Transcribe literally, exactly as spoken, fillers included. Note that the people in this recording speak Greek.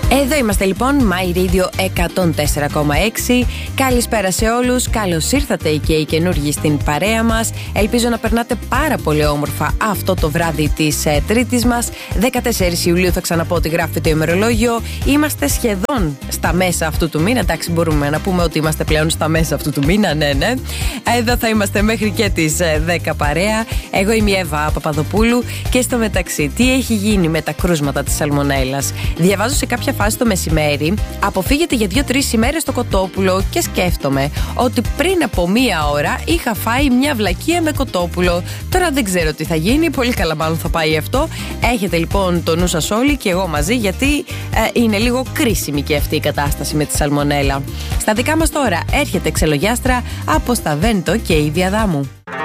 Εδώ είμαστε λοιπόν, My Radio εκατόν τέσσερα κόμμα έξι. Καλησπέρα σε όλους, καλώς ήρθατε και οι καινούργοι στην παρέα μας. Ελπίζω να περνάτε πάρα πολύ όμορφα αυτό το βράδυ της ε, Τρίτης μας. δεκατέσσερις Ιουλίου θα ξαναπώ ότι γράφει το ημερολόγιο. Είμαστε σχεδόν στα μέσα αυτού του μήνα. Εντάξει, μπορούμε να πούμε ότι είμαστε πλέον στα μέσα αυτού του μήνα, ναι, ναι. Εδώ θα είμαστε μέχρι και τις ε, δέκα παρέα. Εγώ είμαι η Εύα Παπαδοπούλου και στο μεταξύ, τι έχει γίνει με τα κρούσματα της σαλμονέλας? Διαβάζω σε κάποια φάση το μεσημέρι, αποφύγετε για δύο-τρεις ημέρες το κοτόπουλο και σκέφτομαι ότι πριν από μία ώρα είχα φάει μια βλακεία με κοτόπουλο. Τώρα δεν ξέρω τι θα γίνει, πολύ καλά μάλλον θα πάει αυτό. Έχετε λοιπόν το νου σας όλοι και εγώ μαζί, γιατί ε, είναι λίγο κρίσιμη και αυτή η κατάσταση με τη σαλμονέλα. Στα δικά μας τώρα έρχεται ξελογιάστρα από στα Βέντο και η Διαδάμου.